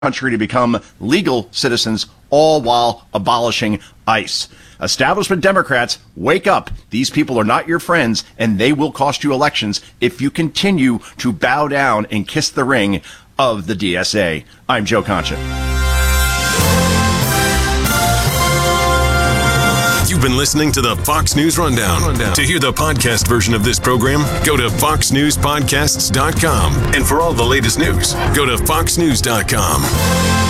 country to become legal citizens, all while abolishing ICE. Establishment Democrats, wake up. These people are not your friends, and they will cost you elections if you continue to bow down and kiss the ring of the DSA. I'm Joe Concha. You've been listening to the Fox News Rundown. To hear the podcast version of this program, go to foxnewspodcasts.com. And for all the latest news, go to foxnews.com.